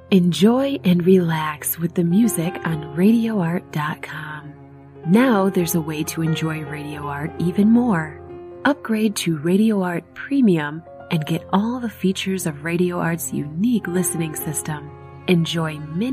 Enjoy and relax with the music on RadioArt.com. Now there's a way to enjoy Radio Art even more. Upgrade to Radio Art Premium and get all the features of Radio Art's unique listening system. Enjoy many